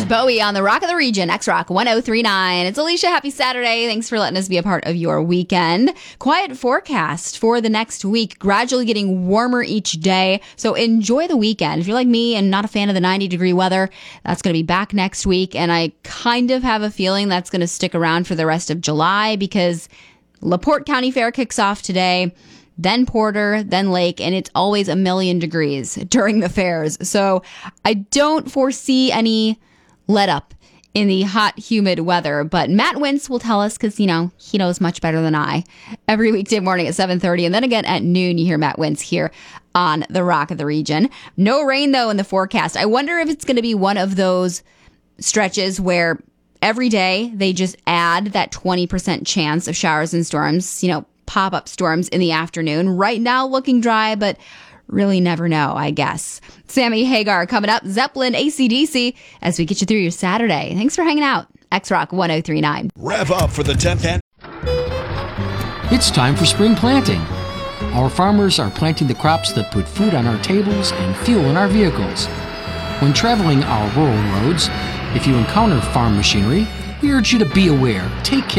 is Bowie on the Rock of the Region, X-Rock 1039. It's Alicia. Happy Saturday. Thanks for letting us be a part of your weekend. Quiet forecast for the next week, gradually getting warmer each day. So enjoy the weekend. If you're like me and not a fan of the 90-degree weather, that's going to be back next week. And I kind of have a feeling that's going to stick around for the rest of July because LaPorte County Fair kicks off today, then Porter, then Lake, and it's always a million degrees during the fairs. So I don't foresee any let up in the hot, humid weather. But Matt Wintz will tell us because, he knows much better than I. Every weekday morning at 7:30. And then again at noon, you hear Matt Wintz here on the Rock of the Region. No rain, though, in the forecast. I wonder if it's going to be one of those stretches where every day they just add that 20% chance of showers and storms, pop-up storms in the afternoon. Right now looking dry, but really never know, I guess. Sammy Hagar coming up, Zeppelin, AC/DC, as we get you through your Saturday. Thanks for hanging out. X-Rock 1039. Rev up for the 10th. It's time for spring planting. Our farmers are planting the crops that put food on our tables and fuel in our vehicles. When traveling our rural roads, if you encounter farm machinery, we urge you to be aware, take care.